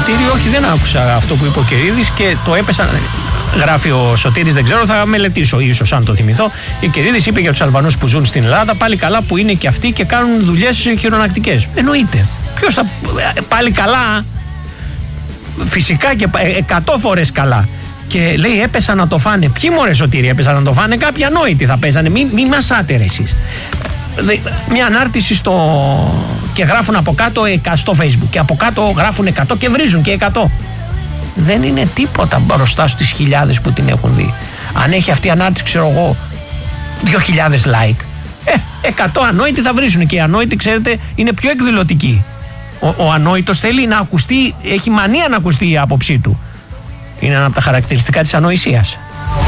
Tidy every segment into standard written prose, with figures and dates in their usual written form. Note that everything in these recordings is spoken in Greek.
Σωτήρη, όχι, δεν άκουσα αυτό που είπε ο Κυρίδης και το έπεσαν. Γράφει ο Σωτήρης, δεν ξέρω, θα μελετήσω ίσως αν το θυμηθώ. Ο Κυρίδης είπε για τους Αλβανούς που ζουν στην Ελλάδα, πάλι καλά που είναι και αυτοί και κάνουν δουλειές χειρονακτικές. Εννοείται. Ποιος θα. Πάλι καλά. Φυσικά και 100 φορές καλά. Και λέει έπεσαν να το φάνε. Ποιοι μωρέ Σωτήρη έπεσαν να το φάνε? Κάποιοι ανόητοι θα παίζανε. Μη μασάτε ρε εσείς. Μια ανάρτηση και γράφουν από κάτω στο Facebook και από κάτω γράφουν 100 και βρίζουν και 100. Δεν είναι τίποτα μπροστά στις χιλιάδες που την έχουν δει. Αν έχει αυτή η ανάρτηση, ξέρω εγώ, 2.000 like, 100 ανόητοι θα βρίζουν. Και οι ανόητοι, ξέρετε, είναι πιο εκδηλωτικοί. Ο ανόητος θέλει να ακουστεί, έχει μανία να ακουστεί η άποψή του. Είναι ένα από τα χαρακτηριστικά της ανοησίας.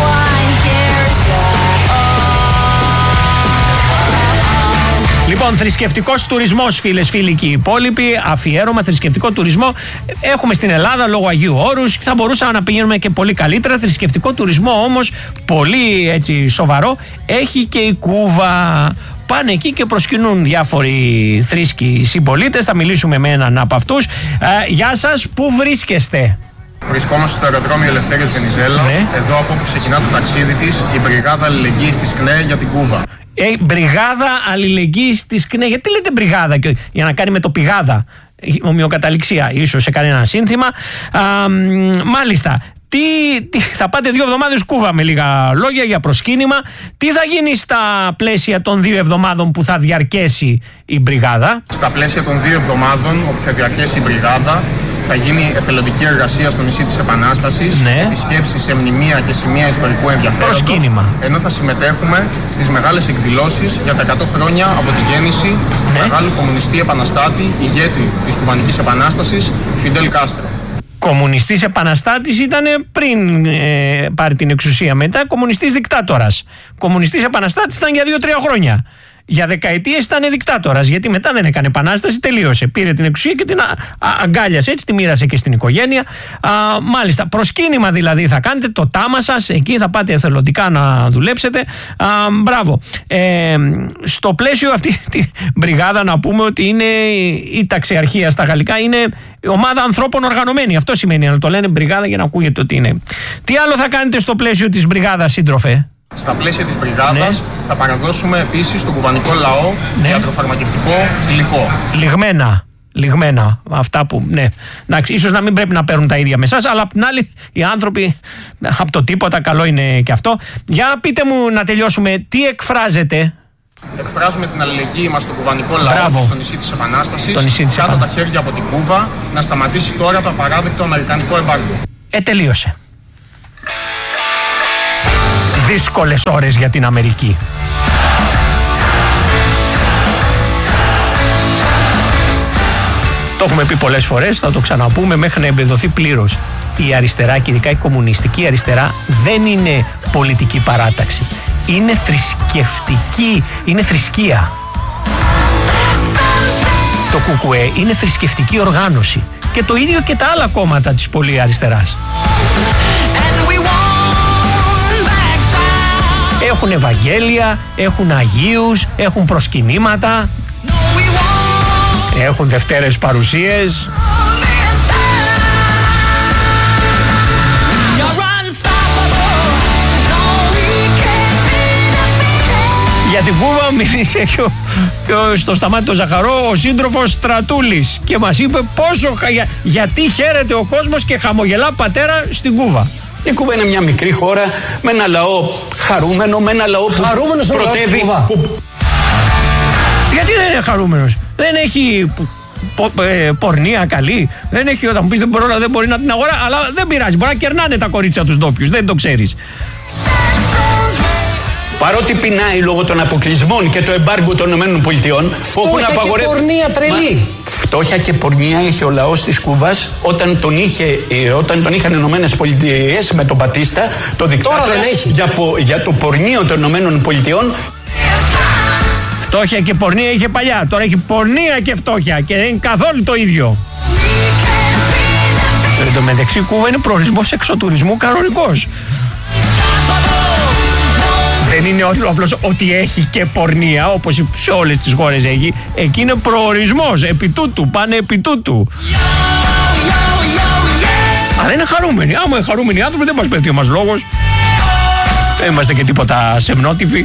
Λοιπόν, θρησκευτικός τουρισμός, φίλες, φίλοι και οι υπόλοιποι, αφιέρωμα, θρησκευτικό τουρισμό έχουμε στην Ελλάδα λόγω Αγίου Όρους. Θα μπορούσαμε να πηγαίνουμε και πολύ καλύτερα. Θρησκευτικό τουρισμό όμως, πολύ έτσι σοβαρό, έχει και η Κούβα. Πάνε εκεί και προσκυνούν διάφοροι θρήσκοι συμπολίτες. Θα μιλήσουμε με έναν από αυτούς. Γεια σας, πού βρίσκεστε? Βρισκόμαστε στο αεροδρόμιο Ελευθέριος Βενιζέλος, εδώ από όπου ξεκινά το ταξίδι της, η Μπριγάδα Αλληλεγγύης της ΚΝΕ για την Κούβα. Μπριγάδα Αλληλεγγύης της ΚΝΕ. Γιατί λέτε μπριγάδα? Για να κάνει με το πηγάδα, ομοιοκαταληξία ίσως σε κανένα σύνθημα. Μάλιστα. Θα πάτε 2 εβδομάδες Κούβα, με λίγα λόγια, για προσκύνημα. Τι θα γίνει στα πλαίσια των 2 εβδομάδων που θα διαρκέσει η Μπριγάδα? Στα πλαίσια των 2 εβδομάδων όπου θα διαρκέσει η Μπριγάδα, θα γίνει εθελοντική εργασία στο νησί της Επανάστασης, επισκέψεις σε μνημεία και σημεία ιστορικού ενδιαφέροντος. Προσκύνημα. Ενώ θα συμμετέχουμε στις μεγάλες εκδηλώσεις για τα 100 χρόνια από τη γέννηση του μεγάλου κομμουνιστή επαναστάτη, ηγέτη της Κουβανικής Επανάστασης, Φιντέλ Κάστρο. Κομμουνιστής επαναστάτης ήταν πριν πάρει την εξουσία, μετά κομμουνιστής δικτάτορας. Κομμουνιστής επαναστάτης ήταν για 2-3 χρόνια. Για δεκαετίες ήταν δικτάτορας, γιατί μετά δεν έκανε επανάσταση, τελείωσε. Πήρε την εξουσία και την αγκάλιασε, έτσι τη μοίρασε και στην οικογένεια. Μάλιστα, προσκύνημα δηλαδή θα κάνετε, το τάμα σας, εκεί θα πάτε εθελοντικά να δουλέψετε. Μπράβο. Στο πλαίσιο αυτή τη μπριγάδα, να πούμε ότι είναι η ταξιαρχία στα γαλλικά, είναι ομάδα ανθρώπων οργανωμένη. Αυτό σημαίνει, να το λένε μπριγάδα για να ακούγεται ότι είναι. Τι άλλο θα κάνετε στο πλαίσιο της μπριγάδας, σύντροφε? Στα πλαίσια της Μπριγάδας θα παραδώσουμε επίσης στον κουβανικό λαό ιατροφαρμακευτικό υλικό. Λιγμένα. Αυτά που, εντάξει, ίσως να μην πρέπει να παίρνουν τα ίδια με εσάς, αλλά απ' την άλλη οι άνθρωποι από το τίποτα, καλό είναι και αυτό. Για πείτε μου, να τελειώσουμε, τι εκφράζετε? Εκφράζουμε την αλληλεγγύη μας στο κουβανικό λαό, στο νησί της Επανάστασης, κάτω τα χέρια από την Κούβα, να σταματήσει τώρα το απαράδεκτο αμερικανικό εμπάργκο. Τελείωσε. Δύσκολες ώρες για την Αμερική. Το έχουμε πει πολλές φορές, θα το ξαναπούμε μέχρι να εμπεδοθεί πλήρως. Η αριστερά και ειδικά η κομμουνιστική αριστερά δεν είναι πολιτική παράταξη. Είναι θρησκευτική, είναι θρησκεία. Το ΚΚΕ είναι θρησκευτική οργάνωση. Και το ίδιο και τα άλλα κόμματα της πολύ αριστεράς. Έχουν Ευαγγέλια, έχουν Αγίους, έχουν προσκυνήματα, έχουν Δευτέρες παρουσίες. Για την Κούβα μίλησε και στο Σταμάτη το Ζαχαρό ο σύντροφος Στρατούλης και μας είπε γιατί χαίρεται ο κόσμος και χαμογελά πατέρα στην Κούβα. Η Κούβα είναι μια μικρή χώρα με ένα λαό χαρούμενο, με ένα λαό που πρωτεύει. Γιατί δεν είναι χαρούμενος? Δεν έχει πορνεία καλή, δεν έχει, όταν μου πεις δεν μπορεί να την αγορά, αλλά δεν πειράζει, μπορεί να κερνάνε τα κορίτσια τους ντόπιους, δεν το ξέρεις. Παρότι πεινάει λόγω των αποκλεισμών και του εμπάργκου των ΗΠΑ, έχουν απαγορεύσει. Και πορνεία τρελή. Φτώχεια και πορνεία είχε ο λαός της Κούβας όταν τον είχαν οι Ηνωμένες Πολιτείες με τον Μπατίστα, το δικτάτορα. Τώρα δεν έχει. Για το πορνείο των ΗΠΑ. Φτώχεια και πορνεία είχε παλιά. Τώρα έχει πορνεία και φτώχεια και δεν είναι καθόλου το ίδιο. Εν τω μεταξύ, Κούβα είναι προορισμός εξωτουρισμού κανονικός. Δεν είναι απλώς ότι έχει και πορνεία, όπως σε όλες τις χώρες έχει. Εκεί είναι προορισμός, επί τούτου, πάνε επί τούτου. Αλλά είναι χαρούμενοι. Άμα είναι χαρούμενοι άνθρωποι, δεν μας πέφτει ο μας λόγος. Δεν είμαστε και τίποτα σεμνότυφοι.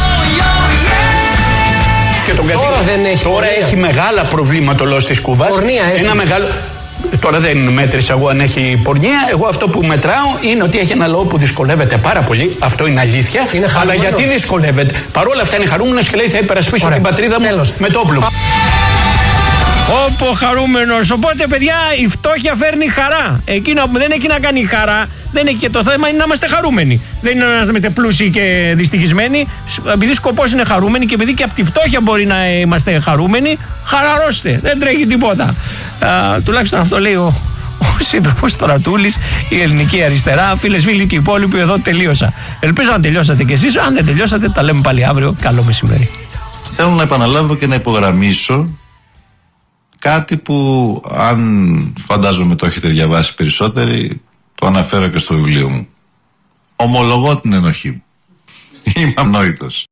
Και τον τώρα έχει μεγάλα προβλήματα ο λαός της Κούβας. Ένα μεγάλο. Τώρα δεν μέτρησα εγώ αν έχει πορνεία. Εγώ αυτό που μετράω είναι ότι έχει ένα λαό που δυσκολεύεται πάρα πολύ. Αυτό είναι αλήθεια. Αλλά γιατί δυσκολεύεται? Παρόλα αυτά είναι χαρούμενος και λέει θα υπερασπίσω την πατρίδα μου με το όπλο. Όπο χαρούμενος. Οπότε, παιδιά, η φτώχεια φέρνει χαρά. Εκείνο που δεν έχει να κάνει χαρά, δεν έχει, και το θέμα είναι να είμαστε χαρούμενοι. Δεν είναι να είμαστε πλούσιοι και δυστυχισμένοι. Επειδή σκοπός είναι χαρούμενοι και επειδή και από τη φτώχεια μπορεί να είμαστε χαρούμενοι, χαλαρώστε. Δεν τρέχει τίποτα. Τουλάχιστον αυτό λέει ο σύντροφος Στρατούλης, η ελληνική αριστερά. Φίλες, φίλοι και οι υπόλοιποι, εδώ τελείωσα. Ελπίζω να τελειώσατε κι εσείς. Αν δεν τελειώσατε, τα λέμε πάλι αύριο. Καλό μεσημέρι. Θέλω να επαναλάβω και να υπογραμμίσω κάτι που, αν φαντάζομαι το έχετε διαβάσει περισσότεροι, το αναφέρω και στο βιβλίο μου. Ομολογώ την ενοχή μου. Είμαι ανόητος.